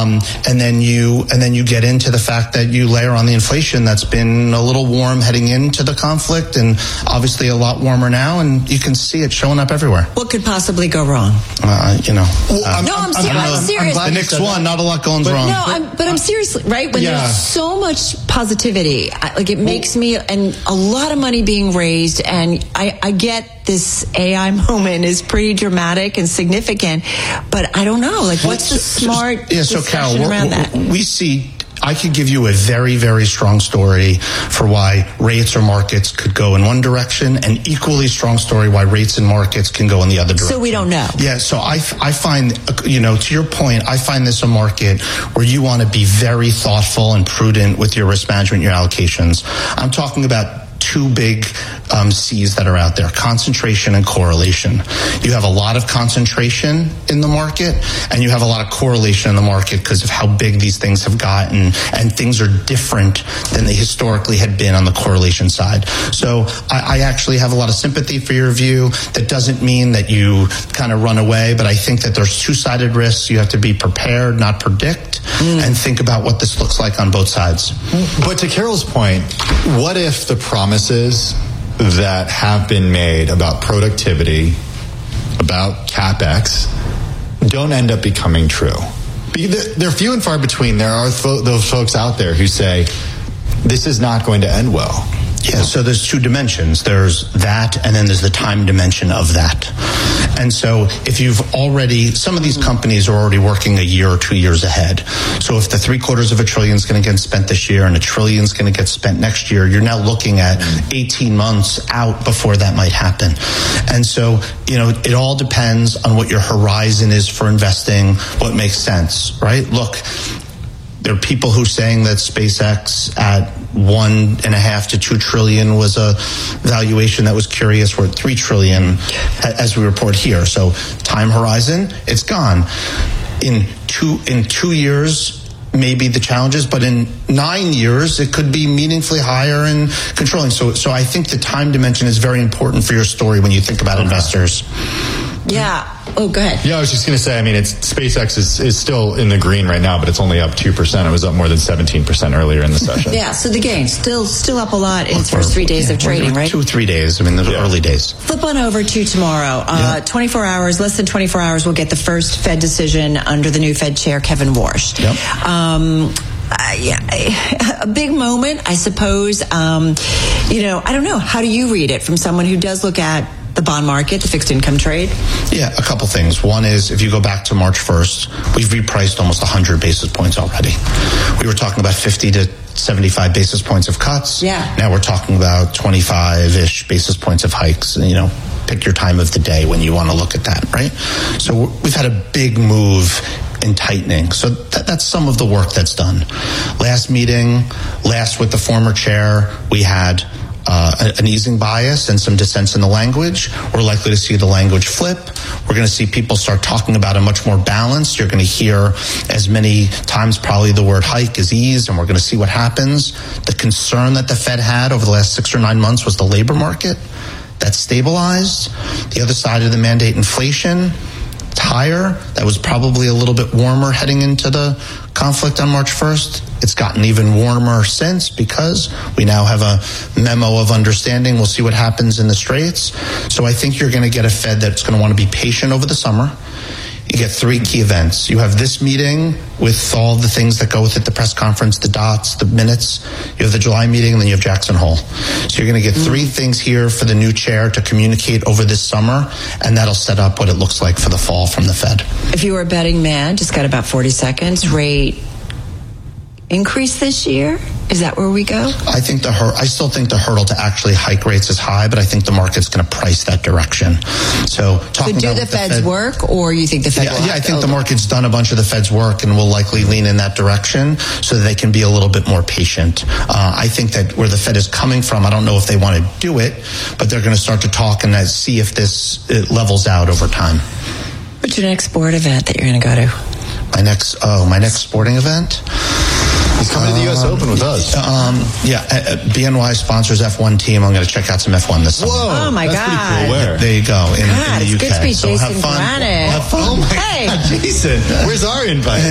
and then you get into the fact that you layer on the inflation that's been a little warm heading into the conflict, and obviously a lot warmer now, and you can see it showing up everywhere. What could possibly go wrong? I'm serious. The Knicks won, not a lot going wrong. No, I'm seriously, right? When there's so much positivity, it makes me, and a lot of money being raised, and I get this AI moment is pretty dramatic and significant, but I don't know, what's the smart discussion around that? We see, I could give you a very, very strong story for why rates or markets could go in one direction, and equally strong story why rates and markets can go in the other direction. So we don't know. Yeah, so I find, to your point, I find this a market where you want to be very thoughtful and prudent with your risk management, your allocations. I'm talking about two big C's that are out there: concentration and correlation. You have a lot of concentration in the market, and you have a lot of correlation in the market because of how big these things have gotten, and things are different than they historically had been on the correlation side. So I actually have a lot of sympathy for your view. That doesn't mean that you kind of run away, but I think that there's two-sided risks. You have to be prepared, not predict, and think about what this looks like on both sides. But to Carol's point, what if the promises that have been made about productivity, about CapEx, don't end up becoming true? They're few and far between. There are those folks out there who say, this is not going to end well. Yeah, so there's two dimensions. There's that, and then there's the time dimension of that. And so if you've already, some of these companies are already working a year or 2 years ahead. So if the $750 billion is going to get spent this year and $1 trillion is going to get spent next year, you're now looking at 18 months out before that might happen. And so, it all depends on what your horizon is for investing, what makes sense, right? Look, there are people who are saying that SpaceX at $1.5 to $2 trillion was a valuation that was curious. We're at $3 trillion as we report here. So time horizon, it's gone. In two years, maybe the challenges, but in 9 years, it could be meaningfully higher and controlling. So I think the time dimension is very important for your story when you think about investors. Yeah. Oh, go ahead. Yeah, I was just going to say, SpaceX is still in the green right now, but it's only up 2%. It was up more than 17% earlier in the session. Yeah, so the gain still up a lot in its first 3 days of trading, right? 2 or 3 days. Those are early days. Flip on over to tomorrow. 24 hours, less than 24 hours, we'll get the first Fed decision under the new Fed chair, Kevin Warsh. Yep. A big moment, I suppose. I don't know. How do you read it from someone who does look at the bond market, the fixed income trade? Yeah, a couple things. One is, if you go back to March 1st, we've repriced almost 100 basis points already. We were talking about 50 to 75 basis points of cuts. Yeah. Now we're talking about 25-ish basis points of hikes. Pick your time of the day when you want to look at that, right? So we've had a big move in tightening. So that's some of the work that's done. Last with the former chair, we had an easing bias and some dissents in the language. We're likely to see the language flip. We're going to see people start talking about a much more balanced. You're going to hear as many times probably the word hike as ease, and we're going to see what happens. The concern that the Fed had over the last 6 or 9 months was the labor market. That stabilized. The other side of the mandate, inflation, it's higher. That was probably a little bit warmer heading into the conflict on March 1st. It's gotten even warmer since because we now have a memo of understanding. We'll see what happens in the Straits. So I think you're going to get a Fed that's going to want to be patient over the summer. You get 3 key events. You have this meeting with all the things that go with it, the press conference, the dots, the minutes. You have the July meeting, and then you have Jackson Hole. So you're going to get 3 things here for the new chair to communicate over this summer, and that'll set up what it looks like for the fall from the Fed. If you were a betting man, just got about 40 seconds, rate increase this year? Is that where we go? I still think the hurdle to actually hike rates is high, but I think the market's going to price that direction. So do the Fed's work, or you think the Fed will? Yeah, I think the market's done a bunch of the Fed's work and will likely lean in that direction so that they can be a little bit more patient. I think that where the Fed is coming from, I don't know if they want to do it, but they're going to start to talk and see if it levels out over time. What's your next sport event that you're going to go to? My next sporting event? He's coming to the U.S. Open with us. BNY sponsors F1 team. I'm going to check out some F1 this summer. Whoa, oh my that's God. Pretty cool. Where? There you go, in the UK. It's good to be so Jason have fun. Granite. Oh my God, Jason, where's our invite?